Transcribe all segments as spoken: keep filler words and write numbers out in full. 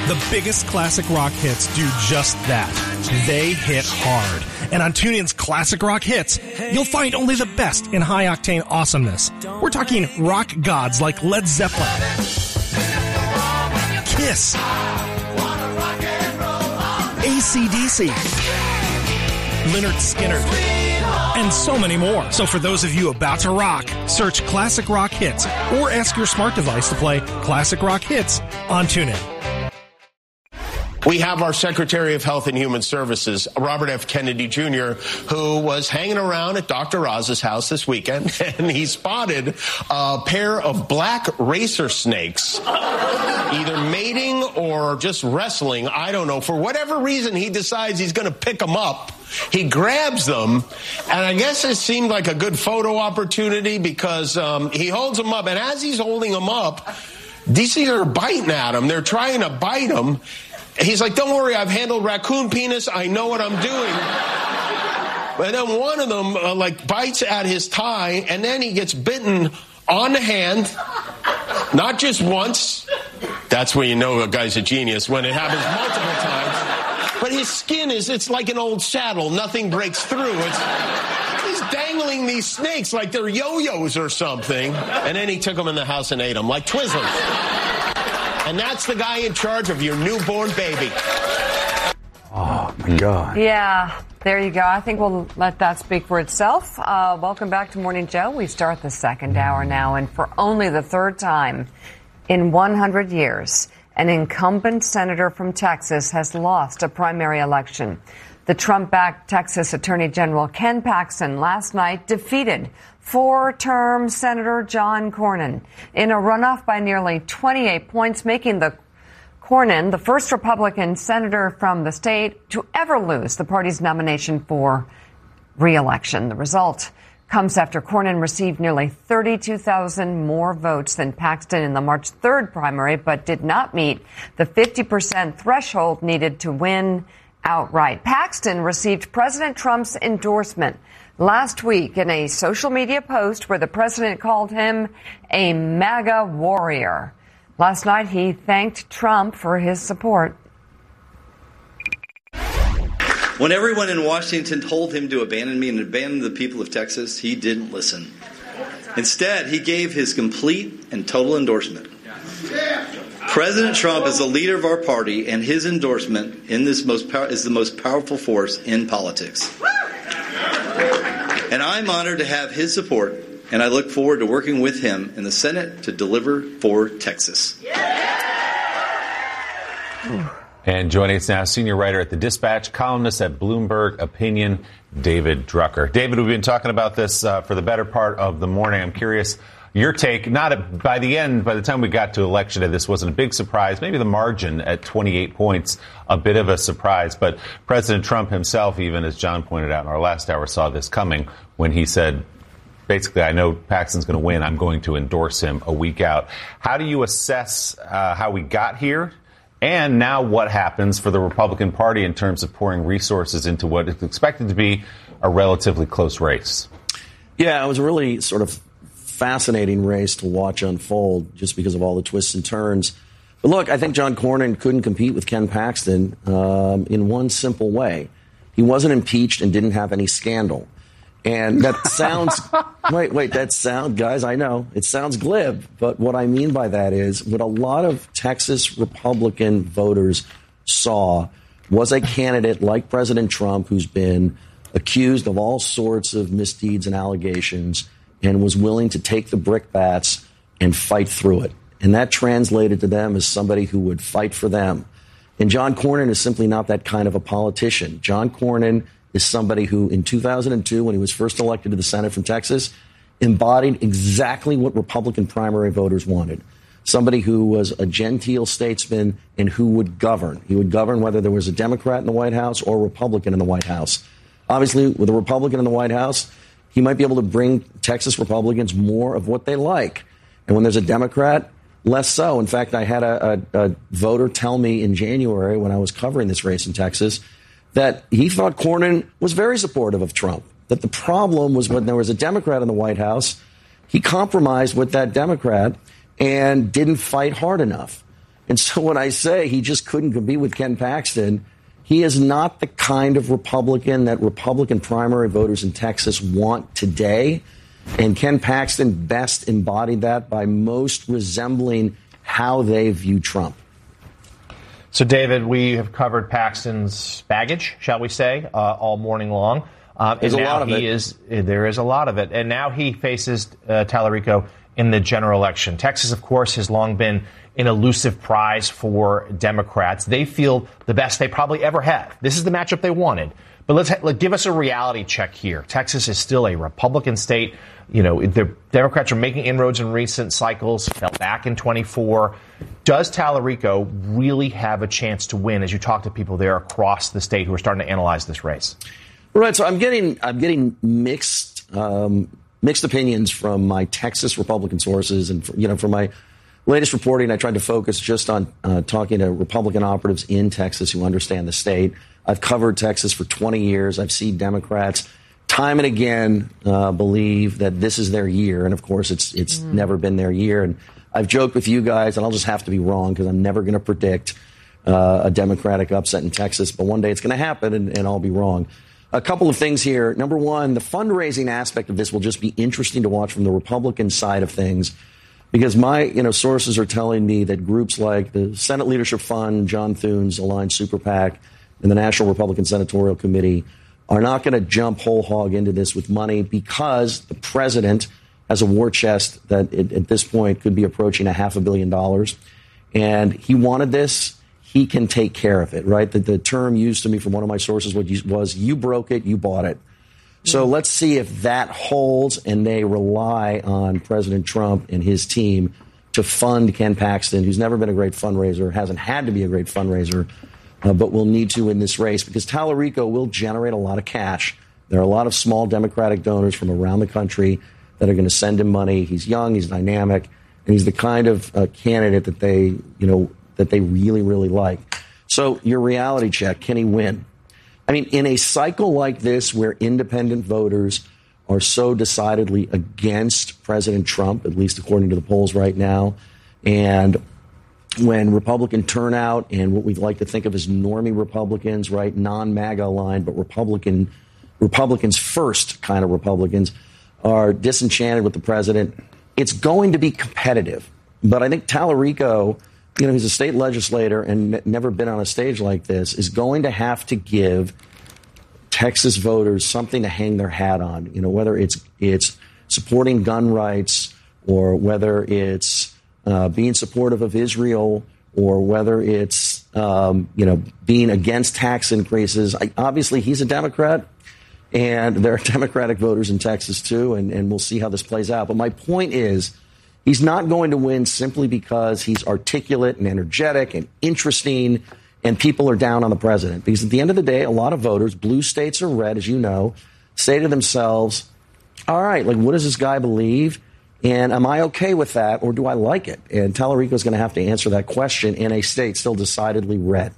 The biggest classic rock hits do just that. They hit hard. And on TuneIn's Classic Rock Hits, you'll find only the best in high-octane awesomeness. We're talking rock gods like Led Zeppelin, Kiss, A C D C, Lynyrd Skynyrd, and so many more. So for those of you about to rock, search Classic Rock Hits or ask your smart device to play Classic Rock Hits on TuneIn. We have our Secretary of Health and Human Services, Robert F. Kennedy Junior, who was hanging around at Doctor Oz's house this weekend, and he spotted a pair of black racer snakes, either mating or just wrestling. I don't know. For whatever reason, he decides he's going to pick them up. He grabs them, and I guess it seemed like a good photo opportunity because um, he holds them up, and as he's holding them up, these things are biting at him. They're trying to bite him. He's like, don't worry, I've handled raccoon penis. I know what I'm doing. But then one of them, uh, like, bites at his tie, and then he gets bitten on the hand, not just once. That's when you know a guy's a genius, when it happens multiple times. But his skin is, it's like an old saddle. Nothing breaks through. It's, he's dangling these snakes like they're yo-yos or something. And then he took them in the house and ate them like Twizzlers. And that's the guy in charge of your newborn baby. Oh, my God. Yeah, there you go. I think we'll let that speak for itself. Uh, welcome back to Morning Joe. We start the second hour now, and for only the third time in one hundred years, an incumbent senator from Texas has lost a primary election. The Trump-backed Texas Attorney General Ken Paxton last night defeated four-term Senator John Cornyn in a runoff by nearly twenty-eight points, making the Cornyn the first Republican senator from the state to ever lose the party's nomination for re-election. The result comes after Cornyn received nearly thirty-two thousand more votes than Paxton in the March third primary, but did not meet the fifty percent threshold needed to win outright. Paxton received President Trump's endorsement last week in a social media post where the president called him a MAGA warrior. Last night, he thanked Trump for his support. When everyone in Washington told him to abandon me and abandon the people of Texas, he didn't listen. Instead, he gave his complete and total endorsement. President Trump is the leader of our party, and his endorsement in this most pow- is the most powerful force in politics. And I'm honored to have his support, and I look forward to working with him in the Senate to deliver for Texas. And joining us now, senior writer at The Dispatch, columnist at Bloomberg Opinion, David Drucker. David, we've been talking about this uh, for the better part of the morning. I'm curious your take. Not a, by the end, by the time we got to election day, this wasn't a big surprise. Maybe the margin at twenty-eight points, a bit of a surprise. But President Trump himself, even as John pointed out in our last hour, saw this coming when he said, basically, I know Paxton's going to win. I'm going to endorse him a week out. How do you assess uh, how we got here? And now what happens for the Republican Party in terms of pouring resources into what is expected to be a relatively close race? Yeah, it was a really sort of fascinating race to watch unfold just because of all the twists and turns. But look, I think John Cornyn couldn't compete with Ken Paxton um, in one simple way. He wasn't impeached and didn't have any scandal. And that sounds, wait, wait, that sound, guys, I know, it sounds glib, but what I mean by that is what a lot of Texas Republican voters saw was a candidate like President Trump who's been accused of all sorts of misdeeds and allegations and was willing to take the brickbats and fight through it. And that translated to them as somebody who would fight for them. And John Cornyn is simply not that kind of a politician. John Cornyn is somebody who, in two thousand two, when he was first elected to the Senate from Texas, embodied exactly what Republican primary voters wanted. Somebody who was a genteel statesman and who would govern. He would govern whether there was a Democrat in the White House or a Republican in the White House. Obviously, with a Republican in the White House, he might be able to bring Texas Republicans more of what they like. And when there's a Democrat, less so. In fact, I had a, a, a voter tell me in January when I was covering this race in Texas that he thought Cornyn was very supportive of Trump, that the problem was when there was a Democrat in the White House, he compromised with that Democrat and didn't fight hard enough. And so when I say he just couldn't compete with Ken Paxton, he is not the kind of Republican that Republican primary voters in Texas want today. And Ken Paxton best embodied that by most resembling how they view Trump. So, David, we have covered Paxton's baggage, shall we say, uh, all morning long. Uh, There's and a now lot of he it. is there is a lot of it, and now he faces uh, Tallarico in the general election. Texas, of course, has long been an elusive prize for Democrats. They feel the best they probably ever have. This is the matchup they wanted. But let's let, give us a reality check here. Texas is still a Republican state. You know, the Democrats are making inroads in recent cycles, fell back in twenty-four. Does Tallarico really have a chance to win as you talk to people there across the state who are starting to analyze this race? Right. So I'm getting I'm getting mixed um, mixed opinions from my Texas Republican sources. And, you know, from my latest reporting, I tried to focus just on uh, talking to Republican operatives in Texas who understand the state. I've covered Texas for twenty years. I've seen Democrats time and again uh, believe that this is their year. And, of course, it's it's mm. never been their year. And I've joked with you guys, and I'll just have to be wrong because I'm never going to predict uh, a Democratic upset in Texas. But one day it's going to happen, and, and I'll be wrong. A couple of things here. Number one, the fundraising aspect of this will just be interesting to watch from the Republican side of things, because my you know sources are telling me that groups like the Senate Leadership Fund, John Thune's Aligned Super PAC, and the National Republican Senatorial Committee are not going to jump whole hog into this with money because the president has a war chest that it, at this point could be approaching a half a billion dollars. And he wanted this. He can take care of it, right? The, the term used to me from one of my sources was, you broke it, you bought it. So let's see if that holds and they rely on President Trump and his team to fund Ken Paxton, who's never been a great fundraiser, hasn't had to be a great fundraiser, uh, but will need to in this race because Tallarico will generate a lot of cash. There are a lot of small Democratic donors from around the country that are going to send him money. He's young, he's dynamic, and he's the kind of uh, candidate that they, you know, that they really, really like. So your reality check, can he win? I mean, in a cycle like this where independent voters are so decidedly against President Trump, at least according to the polls right now, and when Republican turnout and what we like to think of as normie Republicans, right, non-MAGA aligned, but Republican Republicans first kind of Republicans are disenchanted with the president, it's going to be competitive. But I think Tallarico, you know, he's a state legislator and n- never been on a stage like this, is going to have to give Texas voters something to hang their hat on, you know, whether it's it's supporting gun rights or whether it's uh, being supportive of Israel or whether it's, um, you know, being against tax increases. I, obviously, he's a Democrat, and there are Democratic voters in Texas, too, and, and we'll see how this plays out. But my point is, he's not going to win simply because he's articulate and energetic and interesting and people are down on the president. Because at the end of the day, a lot of voters, blue states or red, as you know, say to themselves, all right, like, what does this guy believe? And am I okay with that or do I like it? And Tallarico is going to have to answer that question in a state still decidedly red.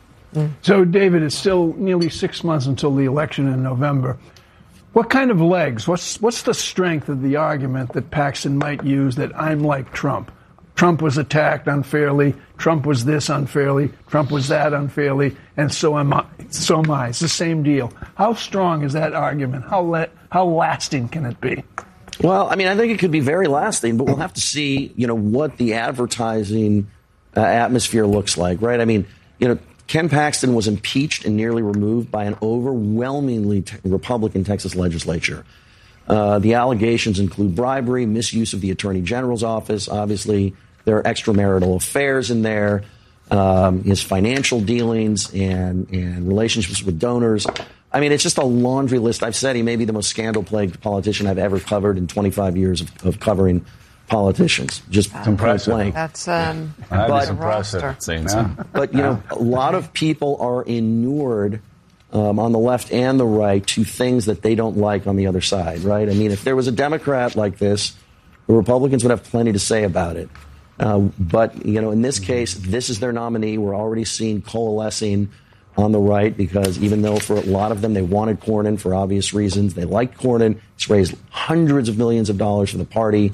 So, David, it's still nearly six months until the election in November. What kind of legs, what's what's the strength of the argument that Paxton might use that I'm like Trump? Trump was attacked unfairly, Trump was this unfairly, Trump was that unfairly, and so am I. So am I. It's the same deal. How strong is that argument? How la- how lasting can it be? Well, I mean, I think it could be very lasting, but we'll have to see, you know, what the advertising uh, atmosphere looks like, right? I mean, you know, Ken Paxton was impeached and nearly removed by an overwhelmingly te- Republican Texas legislature. Uh, the allegations include bribery, misuse of the Attorney General's office. Obviously, there are extramarital affairs in there, um, his financial dealings and, and relationships with donors. I mean, it's just a laundry list. I've said he may be the most scandal-plagued politician I've ever covered in twenty-five years of, of covering politicians. Just impressive. Blank. That's um, that but, is impressive. Saying so. But, you know, a lot of people are inured um, on the left and the right to things that they don't like on the other side, right? I mean, if there was a Democrat like this, the Republicans would have plenty to say about it. Uh, but, you know, in this case, this is their nominee. We're already seeing coalescing on the right because even though for a lot of them they wanted Cornyn for obvious reasons, they liked Cornyn. It's raised hundreds of millions of dollars for the party.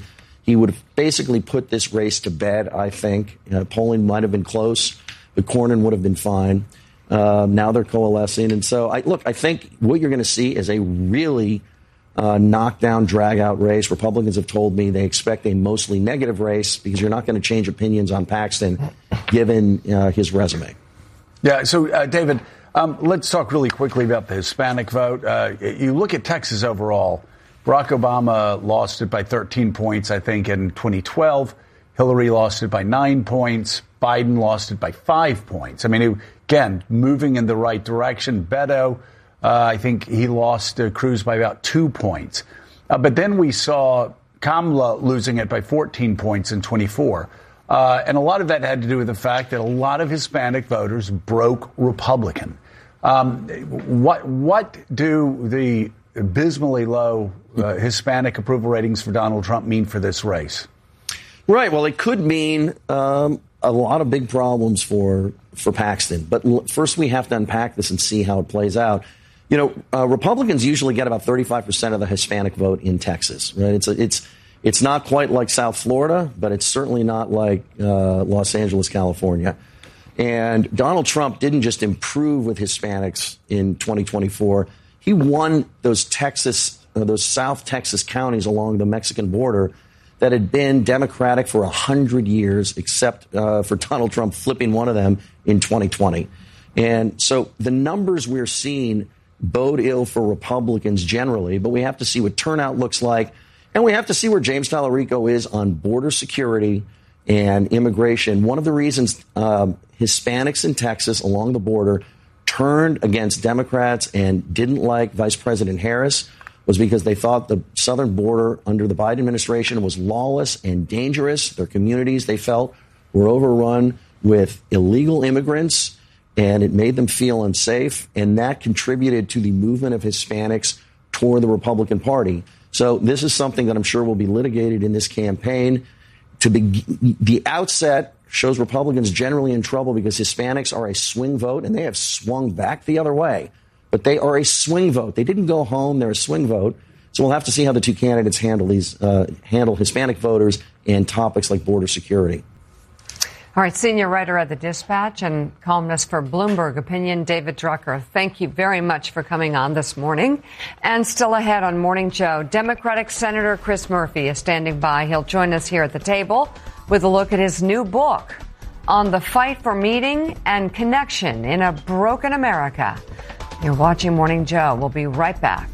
he would have basically put this race to bed, I think. Uh, polling might have been close, but Cornyn would have been fine. Uh, now they're coalescing. And so, I look, I think what you're going to see is a really uh, knockdown, drag-out race. Republicans have told me they expect a mostly negative race because you're not going to change opinions on Paxton given uh, his resume. Yeah, so, uh, David, um, let's talk really quickly about the Hispanic vote. Uh, you look at Texas overall. Barack Obama lost it by thirteen points, I think, in twenty twelve. Hillary lost it by nine points. Biden lost it by five points. I mean, it, again, moving in the right direction. Beto, uh, I think he lost uh, Cruz by about two points. Uh, but then we saw Kamala losing it by fourteen points in twenty-four. Uh, and a lot of that had to do with the fact that a lot of Hispanic voters broke Republican. Um, what, what do the abysmally low uh, Hispanic approval ratings for Donald Trump mean for this race? Right. Well, it could mean um, a lot of big problems for for Paxton. But l- first, we have to unpack this and see how it plays out. You know, uh, Republicans usually get about thirty-five percent of the Hispanic vote in Texas. Right. It's a, it's it's not quite like South Florida, but it's certainly not like uh, Los Angeles, California. And Donald Trump didn't just improve with Hispanics in twenty twenty-four. He won those Texas, uh, those South Texas counties along the Mexican border that had been Democratic for one hundred years, except uh, for Donald Trump flipping one of them in twenty twenty. And so the numbers we're seeing bode ill for Republicans generally, but we have to see what turnout looks like. And we have to see where James Tallarico is on border security and immigration. One of the reasons um, Hispanics in Texas along the border turned against Democrats and didn't like Vice President Harris was because they thought the southern border under the Biden administration was lawless and dangerous. Their communities, they felt, were overrun with illegal immigrants, and it made them feel unsafe. And that contributed to the movement of Hispanics toward the Republican Party. So this is something that I'm sure will be litigated in this campaign. To be, the outset shows Republicans generally in trouble because Hispanics are a swing vote, and they have swung back the other way. But they are a swing vote. They didn't go home. They're a swing vote. So we'll have to see how the two candidates handle these, uh, handle Hispanic voters and topics like border security. All right, senior writer at The Dispatch and columnist for Bloomberg Opinion, David Drucker, thank you very much for coming on this morning. And still ahead on Morning Joe, Democratic Senator Chris Murphy is standing by. He'll join us here at the table with a look at his new book on the fight for meaning and connection in a broken America. You're watching Morning Joe. We'll be right back.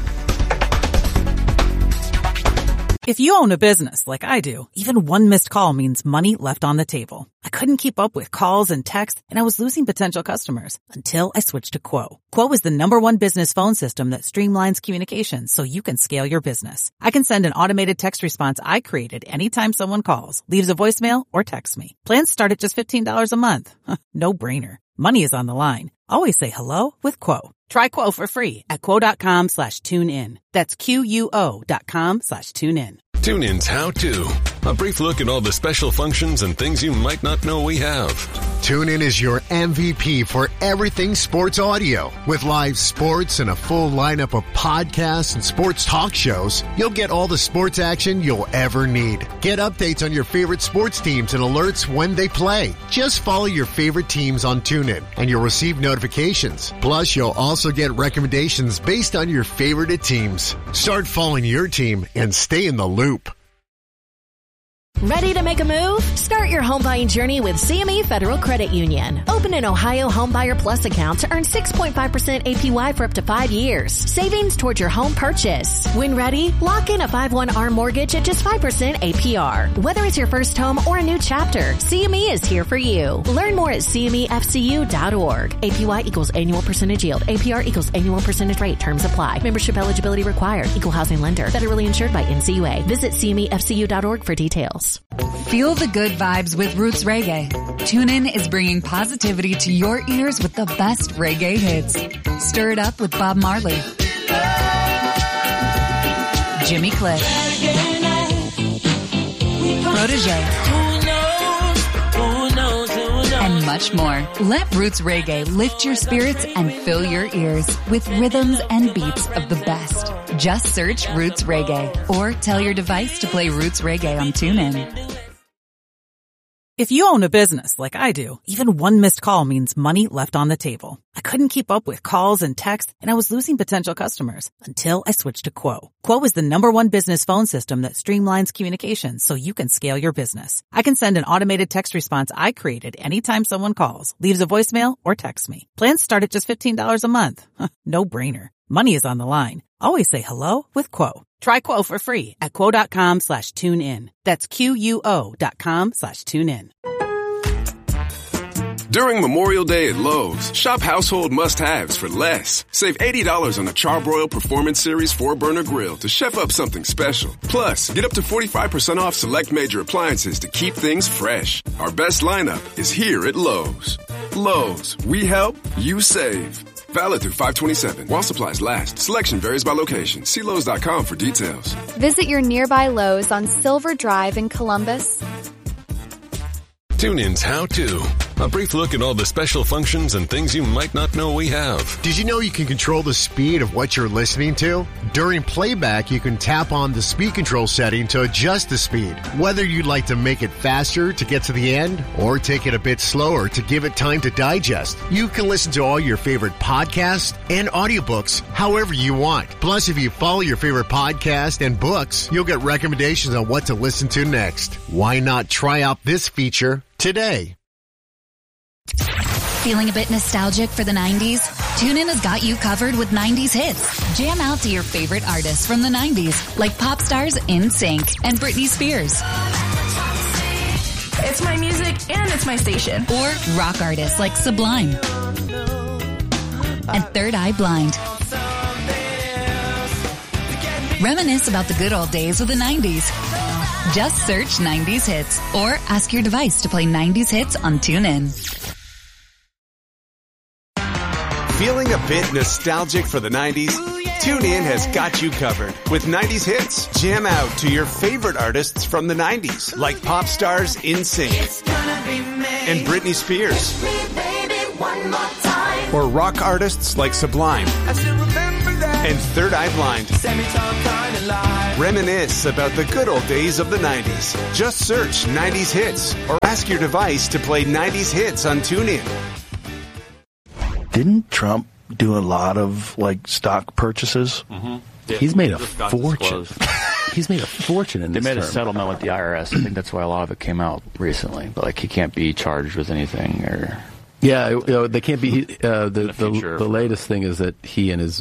If you own a business like I do, even one missed call means money left on the table. I couldn't keep up with calls and texts, and I was losing potential customers until I switched to Quo. Quo is the number one business phone system that streamlines communications so you can scale your business. I can send an automated text response I created anytime someone calls, leaves a voicemail, or texts me. Plans start at just fifteen dollars a month. No brainer. Money is on the line. Always say hello with Quo. Try Quo for free at quo.com slash tune in. That's Q-U-O dot com slash tune in. TuneIn's How To. A brief look at all the special functions and things you might not know we have. TuneIn is your M V P for everything sports audio. With live sports and a full lineup of podcasts and sports talk shows, you'll get all the sports action you'll ever need. Get updates on your favorite sports teams and alerts when they play. Just follow your favorite teams on TuneIn, and you'll receive notifications. Plus, you'll also get recommendations based on your favorite teams. Start following your team and stay in the loop. Ready to make a move? Start your home buying journey with C M E Federal Credit Union. Open an Ohio Homebuyer Plus account to earn six point five percent A P Y for up to five years. Savings towards your home purchase. When ready, lock in a five one A R M mortgage at just five percent A P R. Whether it's your first home or a new chapter, C M E is here for you. Learn more at C M E F C U dot org. A P Y equals annual percentage yield. A P R equals annual percentage rate. Terms apply. Membership eligibility required. Equal housing lender. Federally insured by N C U A. Visit C M E F C U dot org for details. Feel the good vibes with Roots Reggae. TuneIn is bringing positivity to your ears with the best reggae hits. Stir it up with Bob Marley, Jimmy Cliff, Protégé, and much more. Let Roots Reggae lift your spirits and fill your ears with rhythms and beats of the best. Just search Roots Reggae or tell your device to play Roots Reggae on TuneIn. If you own a business like I do, even one missed call means money left on the table. I couldn't keep up with calls and texts, and I was losing potential customers until I switched to Quo. Quo is the number one business phone system that streamlines communications so you can scale your business. I can send an automated text response I created anytime someone calls, leaves a voicemail, or texts me. Plans start at just fifteen dollars a month. No brainer. Money is on the line. Always say hello with Quo. Try Quo for free at quo.com slash tune in. That's Q-U-O dot com slash tune in. During Memorial Day at Lowe's, shop household must-haves for less. Save eighty dollars on the Charbroil Performance Series four burner grill to chef up something special. Plus, get up to forty-five percent off select major appliances to keep things fresh. Our best lineup is here at Lowe's. Lowe's, we help, you save. Valid through five twenty-seven while supplies last. Selection varies by location. See Lowe's dot com for details. Visit your nearby Lowe's on Silver Drive in Columbus. TuneIn's How To. A brief look at all the special functions and things you might not know we have. Did you know you can control the speed of what you're listening to? During playback, you can tap on the speed control setting to adjust the speed. Whether you'd like to make it faster to get to the end or take it a bit slower to give it time to digest, you can listen to all your favorite podcasts and audiobooks however you want. Plus, if you follow your favorite podcast and books, you'll get recommendations on what to listen to next. Why not try out this feature today? Feeling a bit nostalgic for the nineties? TuneIn has got you covered with nineties hits. Jam out to your favorite artists from the nineties, like pop stars In Sync and Britney Spears. It's my music and it's my station. Or rock artists like Sublime and Third Eye Blind. Reminisce about the good old days of the nineties. Just search nineties hits or ask your device to play nineties hits on TuneIn. Feeling a bit nostalgic for the nineties? TuneIn has got you covered with nineties hits. Jam out to your favorite artists from the nineties, like pop stars In Sync and Britney Spears, or rock artists like Sublime and Third Eye Blind. Reminisce about the good old days of the nineties. Just search nineties hits or ask your device to play nineties hits on TuneIn. Didn't Trump do a lot of like stock purchases? Mm-hmm. Yeah. He's made a fortune. He's made a fortune in they this made term. a settlement with the I R S. I think that's why a lot of it came out recently. But like he can't be charged with anything or. Yeah, you know, they can't be. Uh, the, the the latest thing is that he and his